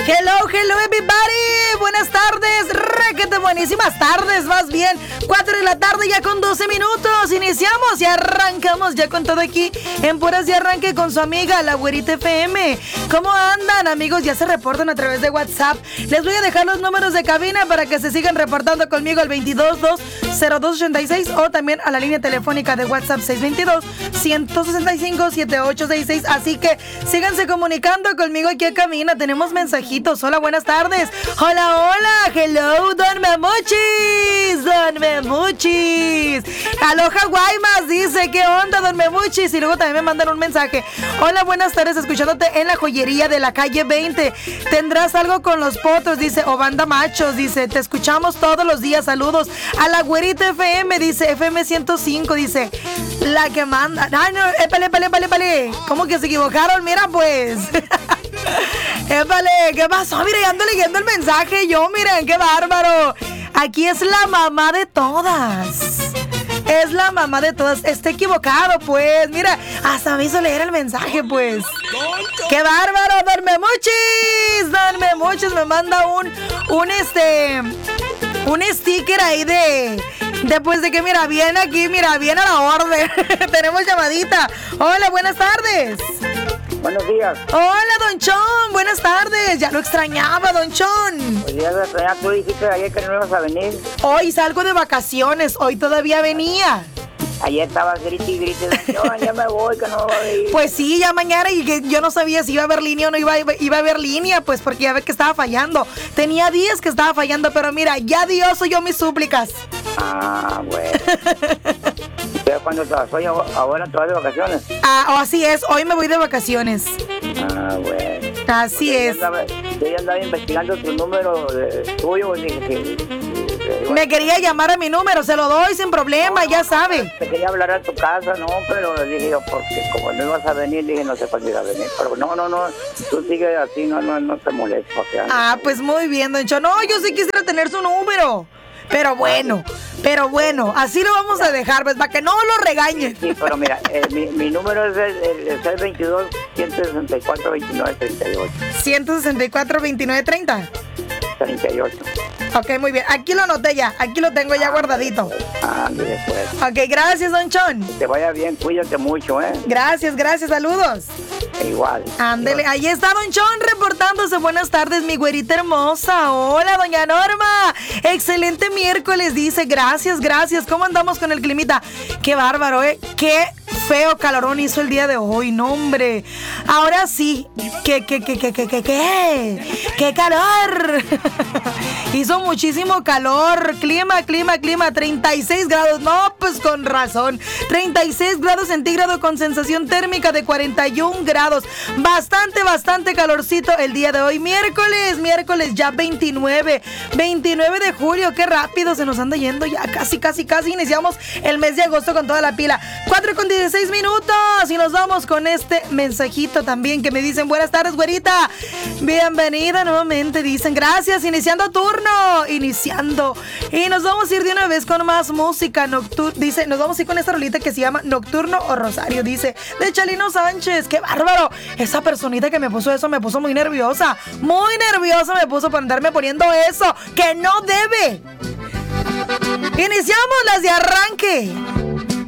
Hello everybody, buenas tardes, requete buenísimas tardes, más bien, 4 de la tarde ya con 12 minutos, iniciamos y arrancamos ya con todo aquí, en Puras de Arranque con su amiga, la Güerita FM. ¿Cómo andan, amigos? Ya se reportan a través de WhatsApp, les voy a dejar los números de cabina para que se sigan reportando conmigo al 222-0286 o también a la línea telefónica de WhatsApp 622-165-7866, así que síganse comunicando conmigo aquí a cabina, tenemos mensajitos. Hola, buenas tardes. Hola, hello, Don Memuchis. Don Memuchis. Aloha Guaymas dice, ¿qué onda, Don Memuchis? Y luego también me mandan un mensaje. Hola, buenas tardes, escuchándote en la joyería de la calle 20. ¿Tendrás algo con los potros? Dice, o banda machos, dice, te escuchamos todos los días, saludos. A la Güerita FM, dice, FM 105, dice, la que manda. Ay, no, épale. ¿Cómo que se equivocaron? Mira, pues. Épale, ¿qué pasó? Mira, ya ando leyendo el mensaje yo, miren, qué bárbaro. Aquí es la mamá de todas. Es la mamá de todas. Está equivocado, pues. Mira, hasta me hizo leer el mensaje, pues. ¡Qué bárbaro! Don Memuchis me manda un sticker ahí de después de que, mira, bien aquí, mira, bien a la orden. Tenemos llamadita. Hola, buenas tardes. Buenos días. Hola, Don Chon, buenas tardes. Ya lo extrañaba, Don Chon. Pues ya lo extrañaba, tú dijiste ayer que no ibas a venir. Hoy salgo de vacaciones, hoy todavía venía. Ayer estabas grite, Don Chon, ya me voy, que no voy a ir. Pues sí, ya mañana, y que yo no sabía si iba a haber línea o no iba a haber línea, pues porque ya ve que estaba fallando. Tenía días que estaba fallando, pero mira, ya Dios oyó mis súplicas. Ah, bueno. ¿Pero cuándo estabas? ¿Hoy ahora te vas de vacaciones? Ah, así es, hoy me voy de vacaciones. Ah, bueno. Así es. Yo ya andaba investigando tu número tuyo y dije que... Me quería llamar a mi número, se lo doy sin problema, ya sabe. Te quería hablar a tu casa, no, pero dije yo, porque como no ibas a venir, dije no sé cuándo iba a venir. Pero no, tú sigues así, no te molestes. Ah, pues muy bien, Don Cho. No, yo sí quisiera tener su número. Pero bueno, así lo vamos a dejar, ¿ves? Para que no lo regañen. Sí, pero mira, mi número es el 622-164-2938. 164-2930. 38. Ok, muy bien. Aquí lo anoté ya. Aquí lo tengo ya guardadito. Ándale, pues. Ok, gracias, Don Chon. Que te vaya bien, cuídate mucho, ¿eh? Gracias, saludos. Igual. Ándele, ahí está Don Chon reportándose. Buenas tardes, mi güerita hermosa. Hola, doña Norma. Excelente miércoles, dice. Gracias. ¿Cómo andamos con el climita? Qué bárbaro, ¿eh? Qué feo calorón hizo el día de hoy, no, hombre. Ahora sí. ¿Qué calor? Hizo muchísimo calor. Clima, 36 grados. No, pues con razón. 36 grados centígrados con sensación térmica de 41 grados. Bastante calorcito el día de hoy. Miércoles ya 29 de julio. Qué rápido se nos anda yendo ya. Casi iniciamos el mes de agosto con toda la pila. 4:16 minutos. Y nos vamos con este mensajito también que me dicen, buenas tardes, güerita. Bienvenida nuevamente. Dicen, gracias. Iniciando turno. Y nos vamos a ir de una vez con más música nocturna. Dice, nos vamos a ir con esta rolita que se llama Nocturno o Rosario. Dice, de Chalino Sánchez. ¡Qué bárbaro! Esa personita que me puso eso me puso muy nerviosa. Me puso por andarme poniendo eso que no debe. Iniciamos las de arranque.